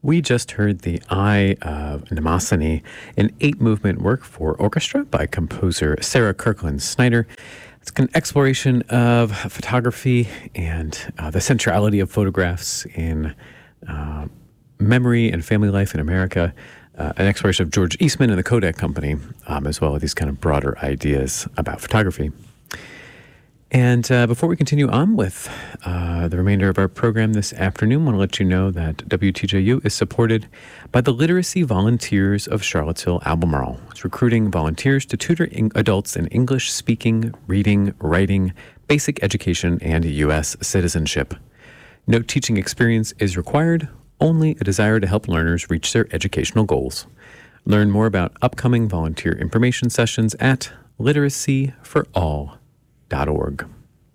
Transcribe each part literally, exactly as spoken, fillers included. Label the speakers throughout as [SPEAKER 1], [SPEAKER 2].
[SPEAKER 1] We just heard the Eye of Mnemosyne, an eight-movement work for orchestra by composer Sarah Kirkland Snyder. It's an exploration of photography and uh, the centrality of photographs in uh, memory and family life in America. Uh, an exploration of George Eastman and the Kodak Company, um, as well as these kind of broader ideas about photography. And uh, before we continue on with uh, the remainder of our program this afternoon, I want to let you know that W T J U is supported by the Literacy Volunteers of Charlottesville Albemarle. It's recruiting volunteers to tutor in- adults in English speaking, reading, writing, basic education, and U S citizenship. No teaching experience is required, only a desire to help learners reach their educational goals. Learn more about upcoming volunteer information sessions at literacy for all dot org.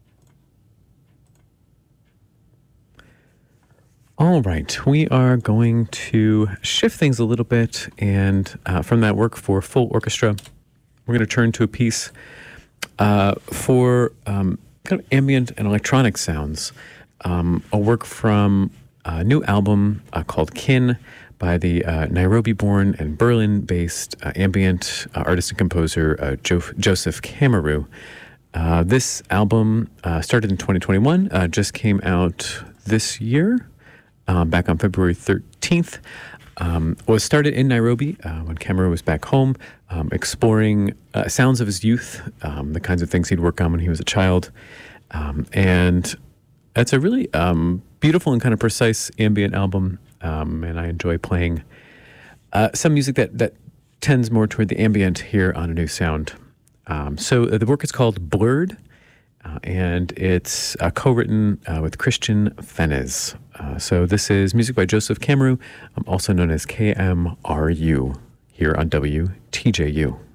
[SPEAKER 1] All right, we are going to shift things a little bit, and uh, from that work for full orchestra, we're going to turn to a piece uh, for um, kind of ambient and electronic sounds, um, a work from a new album uh, called Kin by the uh, Nairobi-born and Berlin-based uh, ambient uh, artist and composer uh, jo- Joseph Cameru. Uh, this album uh, started in twenty twenty-one, uh, just came out this year, um, back on February thirteenth. Um, was started in Nairobi uh, when Cameru was back home, um, exploring uh, sounds of his youth, um, the kinds of things he'd work on when he was a child. Um, and it's a really um, beautiful and kind of precise ambient album, um, and I enjoy playing uh, some music that, that tends more toward the ambient here on A New Sound. Um, so uh, the work is called Blurred, uh, and it's uh, co-written uh, with Christian Fenez. Uh, so this is music by Joseph Cameru, um, also known as K M R U, here on W T J U.